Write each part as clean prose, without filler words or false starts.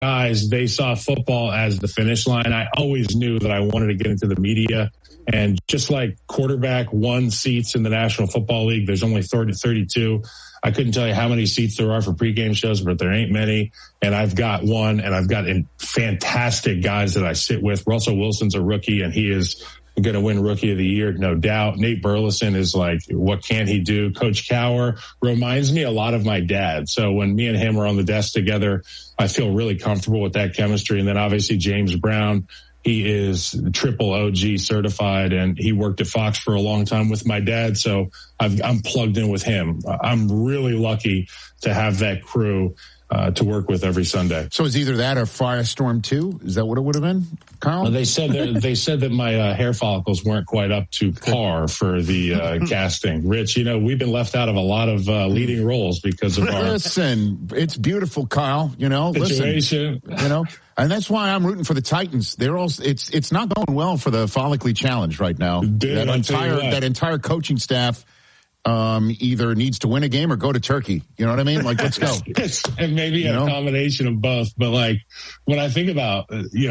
guys, they saw football as the finish line. I always knew that I wanted to get into the media. And just like quarterback won seats in the National Football League, there's only 32. I couldn't tell you how many seats there are for pregame shows, but there ain't many. And I've got one, and I've got fantastic guys that I sit with. Russell Wilson's a rookie, and he is going to win Rookie of the Year, no doubt. Nate Burleson is like, what can he do? Coach Cowher reminds me a lot of my dad. So when me and him are on the desk together, I feel really comfortable with that chemistry. And then obviously James Brown, he is triple OG certified, and he worked at Fox for a long time with my dad. So I'm plugged in with him. I'm really lucky to have that crew to work with every Sunday. So it's either that or Firestorm 2? Is that what it would have been, Kyle? They said that my hair follicles weren't quite up to par for the casting. Rich, we've been left out of a lot of leading roles because of our... Listen, it's beautiful, Kyle, situation. Listen, and that's why I'm rooting for the Titans. They're all it's not going well for the Follically Challenge right now. Dude, that entire coaching staff either needs to win a game or go to Turkey. You know what I mean? Like, let's go. And maybe a combination of both. But like when I think about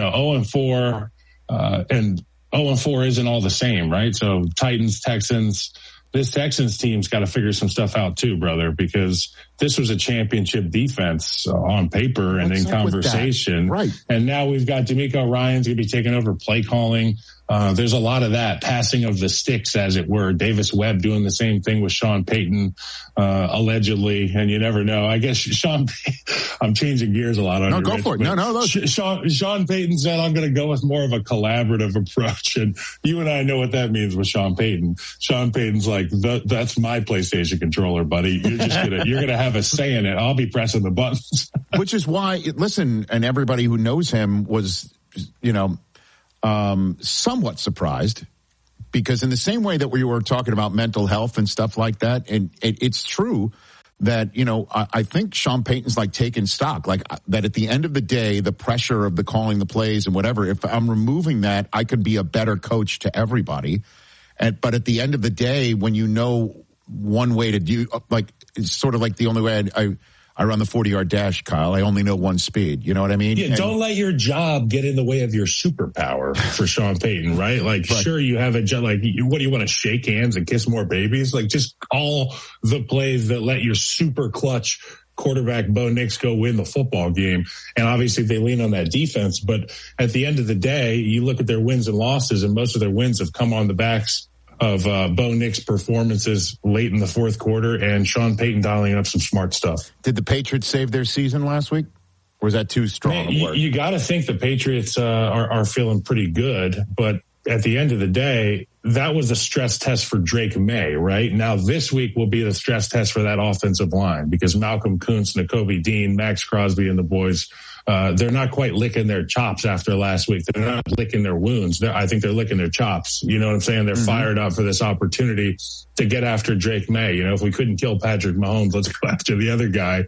0-4 and 0-4 isn't all the same, right? So Titans, Texans. This Texans team's got to figure some stuff out too, brother, because this was a championship defense on paper and in conversation. Right. And now we've got D'Amico Ryan's going to be taking over play calling. There's a lot of that passing of the sticks, as it were. Davis Webb doing the same thing with Sean Payton, allegedly, and you never know. I guess I'm changing gears a lot on you. No, go for it. No. Sean Payton said, I'm going to go with more of a collaborative approach, and you and I know what that means with Sean Payton. Sean Payton's like, that's my PlayStation controller, buddy. You're gonna have a say in it. I'll be pressing the buttons. Which is why, listen, and everybody who knows him was, somewhat surprised, because in the same way that we were talking about mental health and stuff like that, and it's true that, I think Sean Payton's like taking stock, like that at the end of the day, the pressure of the calling the plays and whatever, if I'm removing that, I could be a better coach to everybody. But at the end of the day, when one way to do, like, it's sort of like the only way I run the 40-yard dash, Kyle. I only know one speed. You know what I mean? Yeah, don't let your job get in the way of your superpower for Sean Payton, right? Like, right. Sure, you have a job. Like, what do you want to shake hands and kiss more babies? Like, just call the plays that let your super clutch quarterback Bo Nix go win the football game. And obviously they lean on that defense. But at the end of the day, you look at their wins and losses, and most of their wins have come on the backs of Bo Nix performances late in the fourth quarter and Sean Payton dialing up some smart stuff. Did the Patriots save their season last week? Or is that too strong a word? You got to think the Patriots are feeling pretty good, but at the end of the day, that was a stress test for Drake May, right? Now this week will be the stress test for that offensive line, because Malcolm Kuntz, Nakobe Dean, Max Crosby, and the boys, they're not quite licking their chops after last week. They're not licking their wounds. I think they're licking their chops. You know what I'm saying? They're fired up for this opportunity to get after Drake May. If we couldn't kill Patrick Mahomes, let's go after the other guy.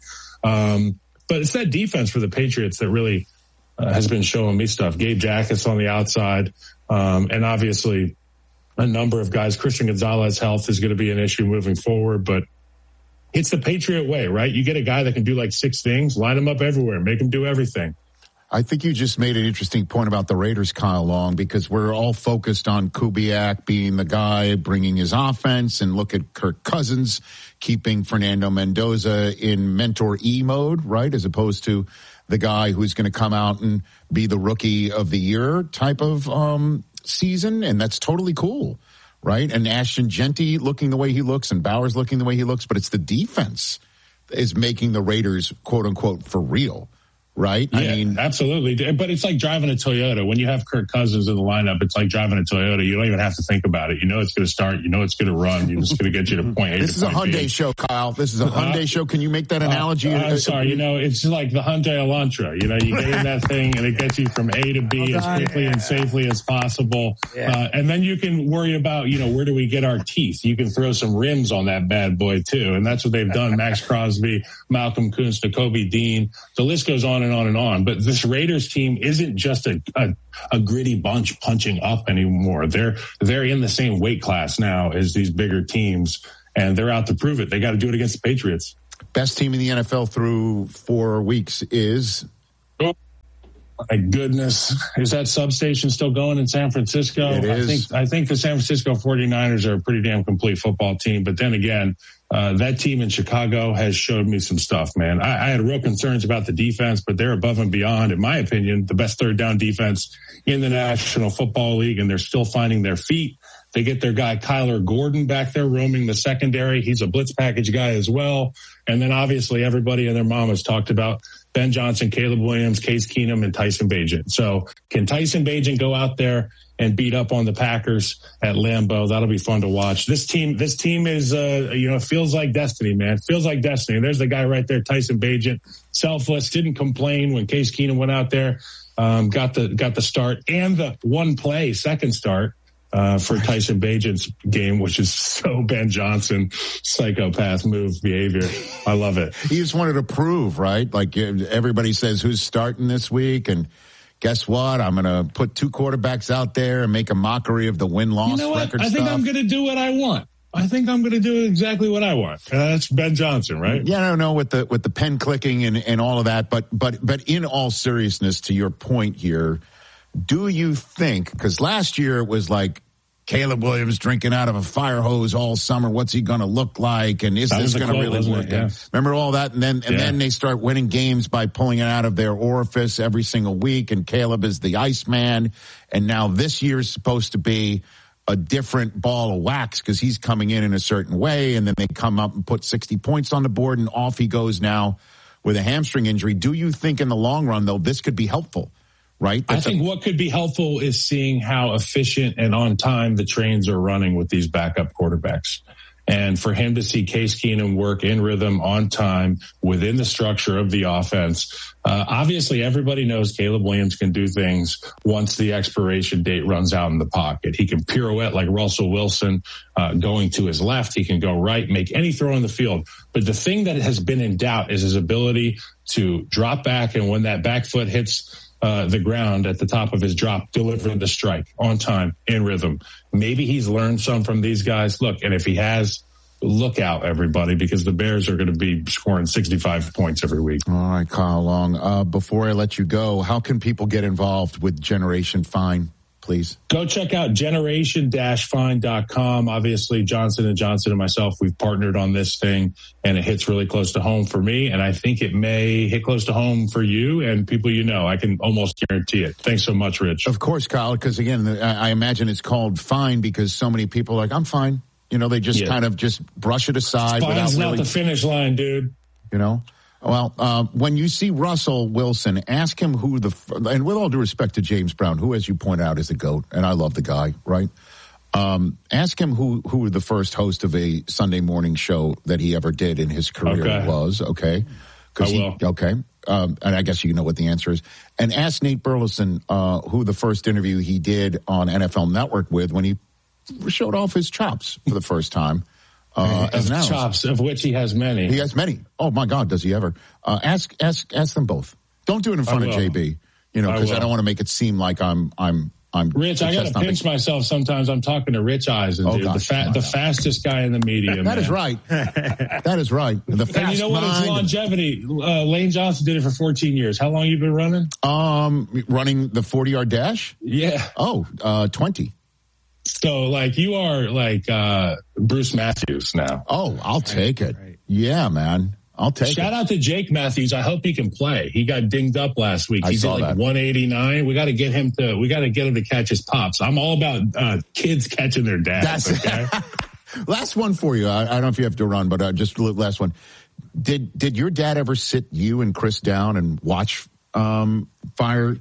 But it's that defense for the Patriots that really has been showing me stuff. Gabe Jackas on the outside, and obviously a number of guys. Christian Gonzalez's health is going to be an issue moving forward, but it's the Patriot way, right? You get a guy that can do like 6 things, line him up everywhere, make him do everything. I think you just made an interesting point about the Raiders, Kyle Long, because we're all focused on Kubiak being the guy bringing his offense, and look at Kirk Cousins keeping Fernando Mendoza in mentor E mode, right? As opposed to the guy who's going to come out and be the rookie of the year type of season. And that's totally cool, right? And Ashton Genty looking the way he looks and Bowers looking the way he looks, but it's the defense that is making the Raiders, quote unquote, for real. Right? Yeah, I mean, absolutely. But it's like driving a Toyota. When you have Kirk Cousins in the lineup, it's like driving a Toyota. You don't even have to think about it. You know it's going to start. You know it's going to run. You're just going to get you to point A. This is a Hyundai show, Kyle. This is a Hyundai show. Can you make that analogy? I'm sorry. It's like the Hyundai Elantra. You get in that thing and it gets you from A to B as quickly and safely as possible. Yeah. And then you can worry about, where do we get our teeth? You can throw some rims on that bad boy too. And that's what they've done. Max Crosby, Malcolm Kuntz, Nakobe Dean. The list goes on and on and on. But this Raiders team isn't just a gritty bunch punching up anymore. They're in the same weight class now as these bigger teams, and they're out to prove it. They got to do it against the Patriots. Best team in the NFL through 4 weeks is My goodness. Is that substation still going in San Francisco? It is. I think the San Francisco 49ers are a pretty damn complete football team. But then again, that team in Chicago has showed me some stuff, man. I had real concerns about the defense, but they're above and beyond, in my opinion, the best third down defense in the National Football League, and they're still finding their feet. They get their guy Kyler Gordon back there roaming the secondary. He's a blitz package guy as well. And then obviously everybody and their mom has talked about Ben Johnson, Caleb Williams, Case Keenum, and Tyson Bagent. So can Tyson Bagent go out there and beat up on the Packers at Lambeau? That'll be fun to watch. This team is, feels like destiny, man. Feels like destiny. There's the guy right there, Tyson Bagent. Selfless, didn't complain when Case Keenum went out there, got the start and the one play second start. For Tyson Bagent's game, which is so Ben Johnson, psychopath move behavior. I love it. He just wanted to prove, right? Like everybody says, who's starting this week? And guess what? I'm going to put two quarterbacks out there and make a mockery of the win-loss record I think I'm going to do what I want. I think I'm going to do exactly what I want. That's Ben Johnson, right? Yeah, I don't know with the pen clicking and all of that. But in all seriousness, to your point here, do you think, because last year it was like Caleb Williams drinking out of a fire hose all summer, what's he going to look like? And is this going to really work? Yeah. Remember all that? And then they start winning games by pulling it out of their orifice every single week. And Caleb is the Iceman. And now this year is supposed to be a different ball of wax because he's coming in a certain way. And then they come up and put 60 points on the board and off he goes now with a hamstring injury. Do you think in the long run, though, this could be helpful? Right? I think what could be helpful is seeing how efficient and on time the trains are running with these backup quarterbacks. And for him to see Case Keenum work in rhythm on time within the structure of the offense. Obviously, everybody knows Caleb Williams can do things once the expiration date runs out in the pocket. He can pirouette like Russell Wilson, going to his left. He can go right, make any throw on the field. But the thing that has been in doubt is his ability to drop back, and when that back foot hits the ground at the top of his drop, delivering the strike on time, in rhythm. Maybe he's learned some from these guys. Look, and if he has, look out, everybody, because the Bears are going to be scoring 65 points every week. All right, Kyle Long. Before I let you go, how can people get involved with Generation Fine, please? Go check out generation-fine.com. Obviously, Johnson & Johnson and myself, we've partnered on this thing, and it hits really close to home for me, and I think it may hit close to home for you and people you know. I can almost guarantee it. Thanks so much, Rich. Of course, Kyle, because, again, I imagine it's called Fine because so many people are like, I'm fine. You know, they just kind of just brush it aside. Fine's without not the finish line, dude. You know? Well, when you see Russell Wilson, ask him who and with all due respect to James Brown, who, as you point out, is a GOAT, and I love the guy, right? Ask him who the first host of a Sunday morning show that he ever did in his career was, okay? I will. Okay. And I guess you know what the answer is. And ask Nate Burleson who the first interview he did on NFL Network with when he showed off his chops for the first time. As an chops, of which he has many. He has many. Oh my God, does he ever? Ask them both. Don't do it in front of JB, because I don't want to make it seem like I'm Rich, I got to pinch myself sometimes. I'm talking to Rich Eisen, dude, the fastest guy in the media. That is right. That is right. The fast and you know what? It's longevity. Lane Johnson did it for 14 years. How long you been running? Running the 40-yard dash? Yeah. 20. So, you are Bruce Matthews now. Oh, I'll take it. Right. Yeah, man. I'll take it. Shout out to Jake Matthews. I hope he can play. He got dinged up last week. He did 189. We got to get him to catch his pops. I'm all about kids catching their dads. Okay? Last one for you. I don't know if you have to run, but just last one. Did your dad ever sit you and Chris down and watch Firestorm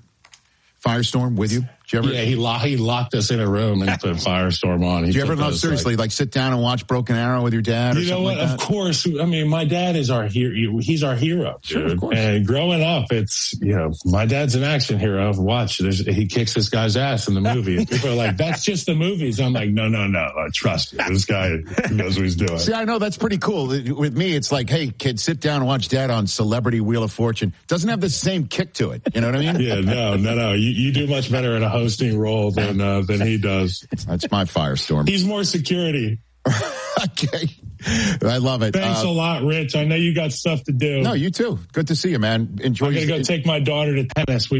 with you? Yeah, he locked us in a room and put Firestorm on. Did you ever, seriously, sit down and watch Broken Arrow with your dad? You know what? Of course. I mean, my dad is our hero. He's our hero, dude. Sure, of course. And growing up, it's, my dad's an action hero. Watch, he kicks this guy's ass in the movie. And people are like, that's just the movies. I'm like, no. Trust me. This guy knows what he's doing. See, I know that's pretty cool. With me, it's like, hey, kid, sit down and watch Dad on Celebrity Wheel of Fortune. Doesn't have the same kick to it. You know what I mean? Yeah, no. You do much better in a hosting role than he does. That's my Firestorm. He's more security. Okay. I love it. Thanks a lot, Rich. I know you got stuff to do. No, you too. Good to see you, man. Enjoy. I'm going to go take my daughter to tennis.